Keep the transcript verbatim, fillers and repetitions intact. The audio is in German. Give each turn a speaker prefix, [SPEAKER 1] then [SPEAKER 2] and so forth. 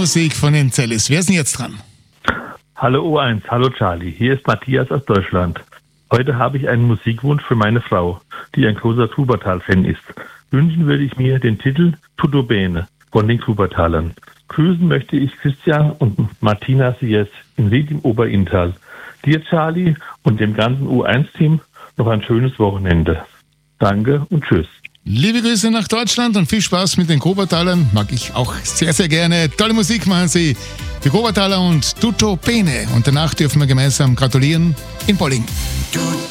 [SPEAKER 1] Musik von den Zellis. Wer ist denn jetzt dran?
[SPEAKER 2] Hallo O eins, hallo Charlie, hier ist Matthias aus Deutschland. Heute habe ich einen Musikwunsch für meine Frau, die ein großer Krubertal-Fan ist. Wünschen würde ich mir den Titel Tutto Bene von den Krubertalern. Grüßen möchte ich Christian und Martina Sies in Ried im Oberinntal. Dir, Charlie, und dem ganzen U eins Team noch ein schönes Wochenende. Danke und tschüss.
[SPEAKER 1] Liebe Grüße nach Deutschland und viel Spaß mit den Krubertalern. Mag ich auch sehr, sehr gerne. Tolle Musik machen sie. Die Krubertaler und Tutto Bene. Und danach dürfen wir gemeinsam gratulieren in Bolling.